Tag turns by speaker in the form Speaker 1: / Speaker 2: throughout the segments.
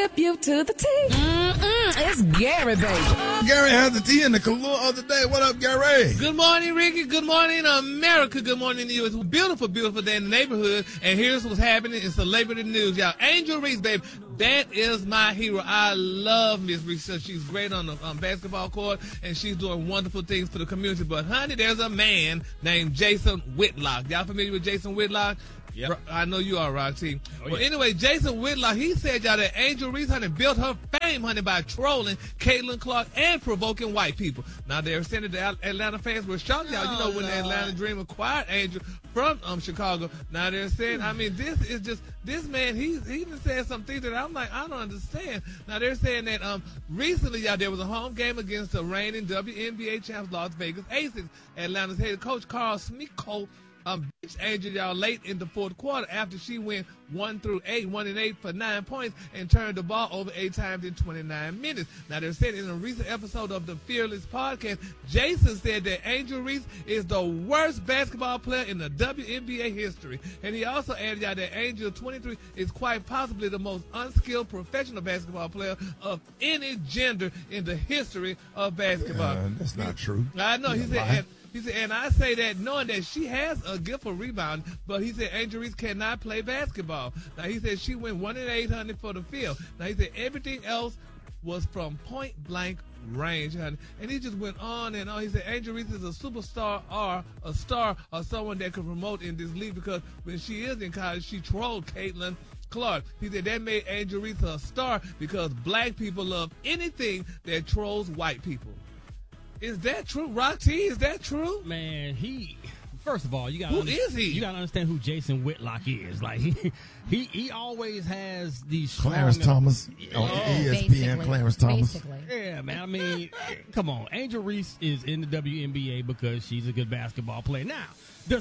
Speaker 1: hip you to the T. It's Gary, baby.
Speaker 2: Gary has the tea in the Kahlua of the day. What up, Gary?
Speaker 3: Good morning, Ricky. Good morning, America. Good morning to you. It's a beautiful, beautiful day in the neighborhood. And here's what's happening in celebrity news, y'all. Angel Reese, baby. That is my hero. I love Miss Reese. She's great on the basketball court, and she's doing wonderful things for the community. But, honey, there's a man named Jason Whitlock. Y'all familiar with Jason Whitlock? Yep. I know you are, Roxy. Well, anyway, Jason Whitlock, he said, y'all, that Angel Reese, honey, built her fame, honey, by trolling Caitlin Clark and provoking white people. Now, they're saying that the Atlanta fans were shocked, y'all. You know, when the Atlanta Dream acquired Angel from Chicago. Now, they're saying, I mean, this is just, this man, he even said some things that I'm like, I don't understand. Now, they're saying that recently, y'all, there was a home game against the reigning WNBA champs, Las Vegas Aces. Atlanta's head coach, Carl Smiko, benched Angel, y'all, late in the fourth quarter after she went 1-8 for 9 points and turned the ball over 8 times in 29 minutes. Now, they're saying in a recent episode of the Fearless podcast, Jason said that Angel Reese is the worst basketball player in the WNBA history. And he also added, y'all, that Angel 23 is quite possibly the most unskilled professional basketball player of any gender in the history of basketball.
Speaker 2: That's not true.
Speaker 3: I know. He said, and I say that knowing that she has a gift for rebound, but he said Angel Reese cannot play basketball. Now, he said she went 1-800 for the field. Now, he said everything else was from point-blank range, honey. And he just went on and on. He said Angel Reese is a superstar or a star or someone that can promote in this league because when she is in college, she trolled Caitlin Clark. He said that made Angel Reese a star because black people love anything that trolls white people. Is that true, Roxy? Is that true?
Speaker 4: Man, first of all, you got
Speaker 3: who is he?
Speaker 4: You got to understand who Jason Whitlock is. Like he always has these
Speaker 2: Clarence Thomas on ESPN. Clarence Thomas.
Speaker 1: Basically.
Speaker 4: Yeah, man. I mean, come on. Angel Reese is in the WNBA because she's a good basketball player. Now, does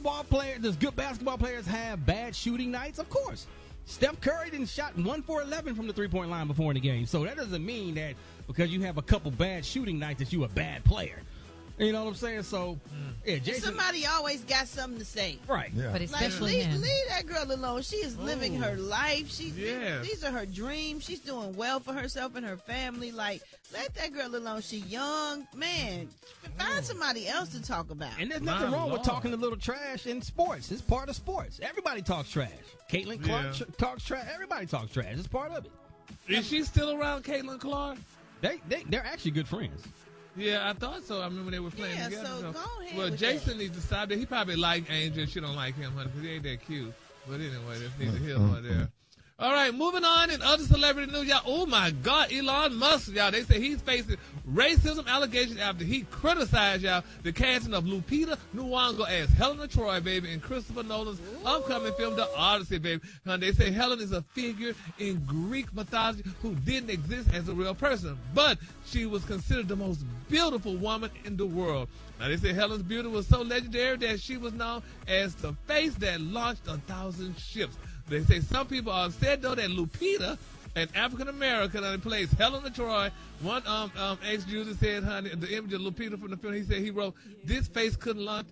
Speaker 4: good basketball players have bad shooting nights? Of course. Steph Curry didn't shot 1 for 11 from the three-point line before in the game. So that doesn't mean that because you have a couple bad shooting nights that you a bad player. You know what I'm saying? So, yeah, Jason.
Speaker 5: Somebody always got something to say.
Speaker 4: Right.
Speaker 2: Yeah.
Speaker 1: But especially
Speaker 5: leave that girl alone. She is living her life. These are her dreams. She's doing well for herself and her family. Like, let that girl alone. She's young. Man, find somebody else to talk about.
Speaker 4: And there's nothing wrong with talking a little trash in sports. It's part of sports. Everybody talks trash. Caitlin Clark talks trash. Everybody talks trash. It's part of it.
Speaker 3: Is she still around Caitlin Clark?
Speaker 4: They're actually good friends.
Speaker 3: Yeah, I thought so. I remember they were playing together.
Speaker 5: So go ahead.
Speaker 3: Well,
Speaker 5: with
Speaker 3: Jason needs to stop that. He probably like Angel and she don't like him, honey, because he ain't that cute. But anyway, that's neither here nor there. All right, moving on in other celebrity news, y'all. Oh, my God, Elon Musk, y'all. They say he's facing racism allegations after he criticized, y'all, the casting of Lupita Nyong'o as Helena Troy, baby, in Christopher Nolan's upcoming film, The Odyssey, baby. They say Helen is a figure in Greek mythology who didn't exist as a real person, but she was considered the most beautiful woman in the world. Now, they say Helen's beauty was so legendary that she was known as the face that launched 1,000 ships. They say some people are upset, though, that Lupita, an African-American, that plays Helena Troy, one ex-user said, honey, the image of Lupita from the film, he said he wrote, this face couldn't launch.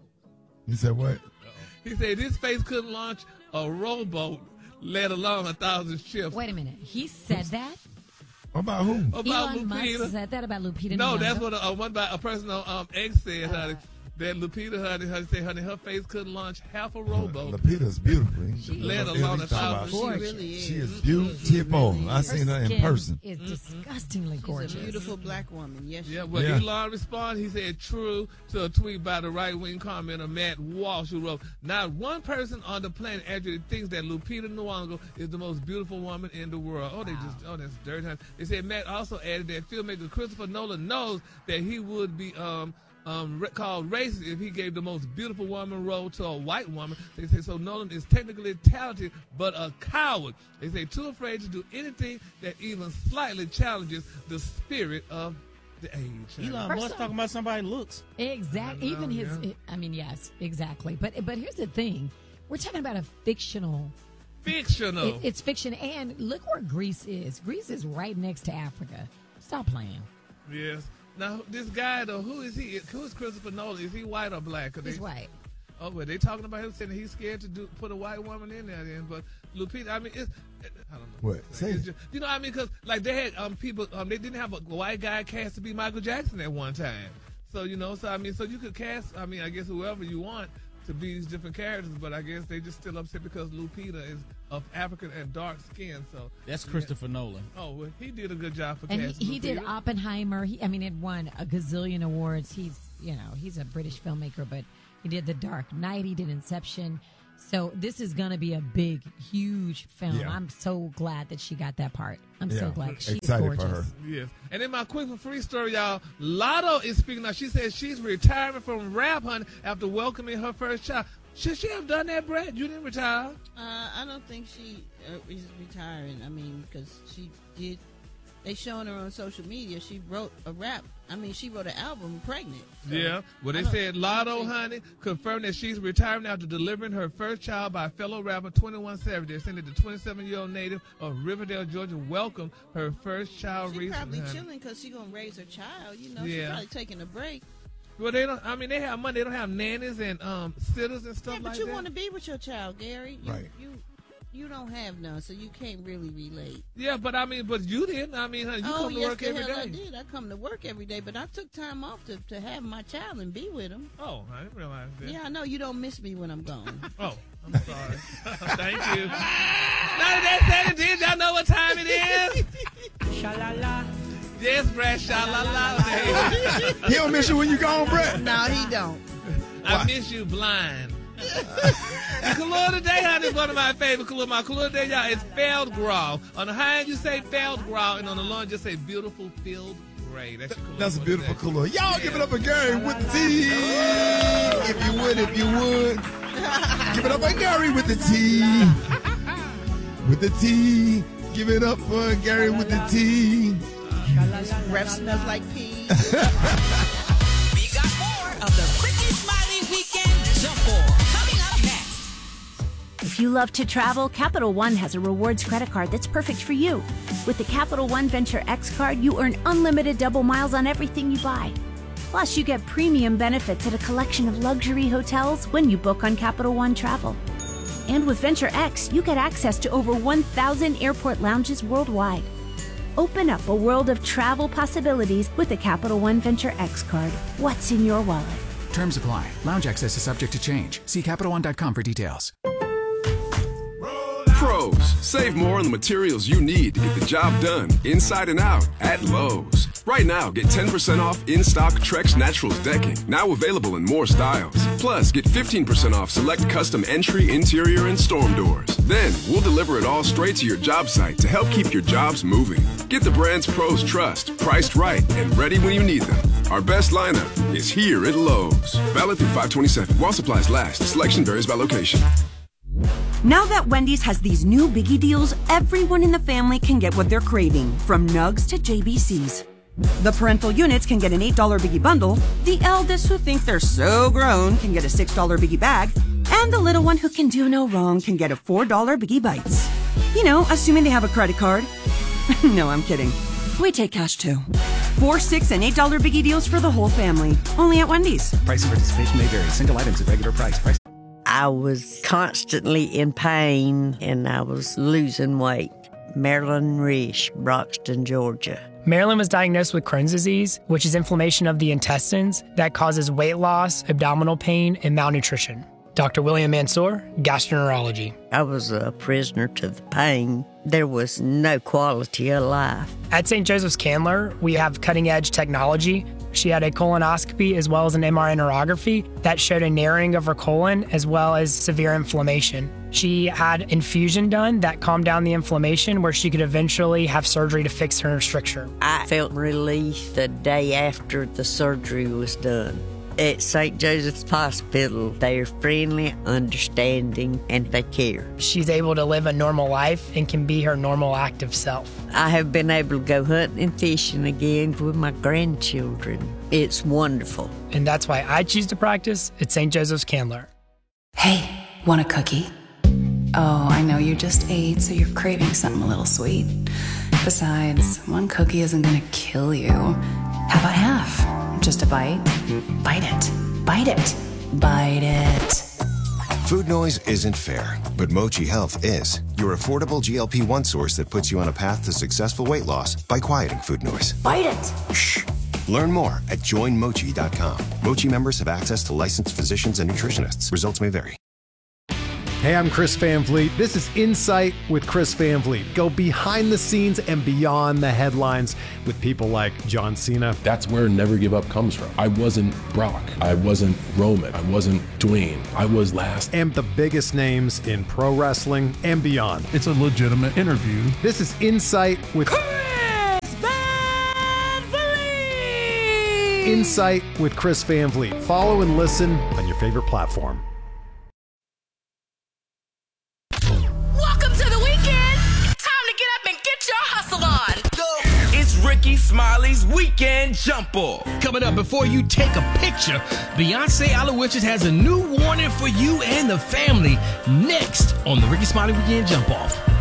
Speaker 2: He said what?
Speaker 3: He said this face couldn't launch a rowboat, let alone 1,000 ships.
Speaker 1: Wait a minute. He said that?
Speaker 2: About who?
Speaker 3: About
Speaker 1: Elon
Speaker 3: Lupita.
Speaker 1: Musk said that about Lupita
Speaker 3: No,
Speaker 1: Nyong'o?
Speaker 3: that's what a person on X said, honey. That Lupita, honey, her face couldn't launch half a rowboat.
Speaker 2: Lupita's beautiful.
Speaker 3: Let alone 1,000.
Speaker 5: She really is.
Speaker 2: She is beautiful. I've seen her in person.
Speaker 1: Is disgustingly gorgeous.
Speaker 5: She's a beautiful black woman. Yes.
Speaker 3: Yeah, well, Elon responded. He said true to a tweet by the right-wing commenter Matt Walsh, who wrote, not one person on the planet actually thinks that Lupita Nyong'o is the most beautiful woman in the world. That's dirty. They said Matt also added that filmmaker Christopher Nolan knows that he would be called racist if he gave the most beautiful woman role to a white woman. They say so Nolan is technically talented but a coward. They say too afraid to do anything that even slightly challenges the spirit of the age.
Speaker 6: Elon Musk talking about somebody's looks.
Speaker 1: Exactly. Even his, I mean, yes, exactly. But here's the thing. We're talking about a fictional. It's fiction. And look where Greece is. Greece is right next to Africa. Stop playing.
Speaker 3: Yes. Now, this guy, though, who is he? Who is Christopher Nolan? Is he white or black?
Speaker 1: He's white.
Speaker 3: Oh, well, they talking about him saying that he's scared to put a white woman in there. Then, but Lupita, I mean, I don't know.
Speaker 2: What? Say it.
Speaker 3: You know what I mean? Because like they had people, they didn't have a white guy cast to be Michael Jackson at one time. So so I mean, so you could cast, I mean, I guess whoever you want to be these different characters, but I guess they just still upset because Lupita is of African and dark skin. So
Speaker 6: that's Christopher Nolan.
Speaker 3: Oh, well, he did a good job for
Speaker 1: casting.
Speaker 3: And
Speaker 1: he did Oppenheimer. It won a gazillion awards. He's a British filmmaker, but he did The Dark Knight. He did Inception. So this is going to be a big, huge film. Yeah. I'm so glad that she got that part. I'm so glad. She's gorgeous. For her.
Speaker 3: Yes. And then my quick for free story, y'all. Lotto is speaking out. She says she's retiring from rap, honey, after welcoming her first child. Should she have done that, Brett? You didn't retire.
Speaker 5: I don't think she is retiring. I mean, because she did. They showing her on social media. She wrote a rap. I mean, she wrote an album pregnant. So
Speaker 3: yeah. Well, they said Lotto, honey, confirmed that she's retiring after delivering her first child by fellow rapper 21 Savage. They're saying that the 27-year-old native of Riverdale, Georgia, welcomed her first child recently.
Speaker 5: She's probably chilling because she's going to raise her child. She's probably taking a break.
Speaker 3: Well, they don't. I mean, they have money. They don't have nannies and sitters and stuff like that.
Speaker 5: But you want to be with your child, Gary.
Speaker 2: Right.
Speaker 5: You don't have none, so you can't really relate.
Speaker 3: Yeah, but you didn't. I mean, honey, you come to work every day.
Speaker 5: I did. I come to work every day, but I took time off to have my child and be with him.
Speaker 3: Oh, I didn't realize that.
Speaker 5: Yeah, I know you don't miss me when I'm gone.
Speaker 3: Oh, I'm sorry. Thank you. Now that said, did y'all know what time it is? Sha-la-la. Yes, Brad, sha-la-la.
Speaker 2: He don't miss you when you gone, Brad?
Speaker 5: No, he don't.
Speaker 3: I miss you blind. The color today, honey, is one of my favorite color. My color today, y'all, is Feldgrau. On the high end, you say Feldgrau, and on the low end, just say beautiful field gray.
Speaker 2: That's a beautiful color. Y'all give it up for Gary with the T. If you would. Give it up for Gary with the T. With the T. Give it up for Gary with the T.
Speaker 5: Rep smells like pee.
Speaker 7: We got more of the Quickie Smiley Weekend Jump Ball coming up next.
Speaker 8: If you love to travel, Capital One has a rewards credit card that's perfect for you. With the Capital One Venture X card, you earn unlimited double miles on everything you buy. Plus, you get premium benefits at a collection of luxury hotels when you book on Capital One Travel. And with Venture X, you get access to over 1,000 airport lounges worldwide. Open up a world of travel possibilities with the Capital One Venture X card. What's in your wallet?
Speaker 9: Terms apply. Lounge access is subject to change. See CapitalOne.com for details.
Speaker 10: Pros, save more on the materials you need to get the job done inside and out at Lowe's. Right now, get 10% off in-stock Trex Naturals decking, now available in more styles. Plus, get 15% off select custom entry, interior, and storm doors. Then, we'll deliver it all straight to your job site to help keep your jobs moving. Get the brands pros trust, priced right, and ready when you need them. Our best lineup is here at Lowe's. Valid through 5/27. While supplies last. Selection varies by location.
Speaker 11: Now that Wendy's has these new biggie deals, everyone in the family can get what they're craving, from nugs to JBCs. The parental units can get an $8 biggie bundle, the eldest who think they're so grown can get a $6 biggie bag, and the little one who can do no wrong can get a $4 biggie bites. You know, assuming they have a credit card. No, I'm kidding. We take cash too. $4, $6, and $8 biggie deals for the whole family. Only at Wendy's.
Speaker 9: Price and participation may vary. Single items at regular price.
Speaker 12: I was constantly in pain and I was losing weight. Marilyn Risch, Broxton, Georgia.
Speaker 13: Marilyn was diagnosed with Crohn's disease, which is inflammation of the intestines that causes weight loss, abdominal pain, and malnutrition. Dr. William Mansour, gastroenterology.
Speaker 12: I was a prisoner to the pain. There was no quality of life.
Speaker 13: At St. Joseph's Candler, we have cutting-edge technology. She had a colonoscopy as well as an MRI neurography that showed a narrowing of her colon as well as severe inflammation. She had infusion done that calmed down the inflammation where she could eventually have surgery to fix her stricture.
Speaker 12: I felt relief the day after the surgery was done. At St. Joseph's Hospital, they are friendly, understanding, and they care.
Speaker 13: She's able to live a normal life and can be her normal active self.
Speaker 12: I have been able to go hunting and fishing again with my grandchildren. It's wonderful.
Speaker 13: And that's why I choose to practice at St. Joseph's Candler.
Speaker 14: Hey, want a cookie? Oh, I know you just ate, so you're craving something a little sweet. Besides, one cookie isn't gonna kill you. How about half? Just a bite? Bite it. Bite it. Bite it.
Speaker 15: Food noise isn't fair, but Mochi Health is. Your affordable GLP-1 source that puts you on a path to successful weight loss by quieting food noise.
Speaker 16: Bite it!
Speaker 15: Shh. Learn more at joinmochi.com. Mochi members have access to licensed physicians and nutritionists. Results may vary.
Speaker 17: Hey, I'm Chris Van Vliet. This is Insight with Chris Van Vliet. Go behind the scenes and beyond the headlines with people like John Cena.
Speaker 18: That's where Never Give Up comes from. I wasn't Brock. I wasn't Roman. I wasn't Dwayne. I was last.
Speaker 17: And the biggest names in pro wrestling and beyond.
Speaker 19: It's a legitimate interview.
Speaker 17: This is Insight with
Speaker 7: Chris Van Vliet!
Speaker 17: Insight with Chris Van Vliet. Follow and listen on your favorite platform.
Speaker 7: Welcome to the weekend. Time to get up and get your hustle on.
Speaker 20: It's Ricky Smiley's Weekend Jump Off.
Speaker 4: Coming up, before you take a picture, Beyonce Aloysius has a new warning for you and the family next on the Ricky Smiley Weekend Jump Off.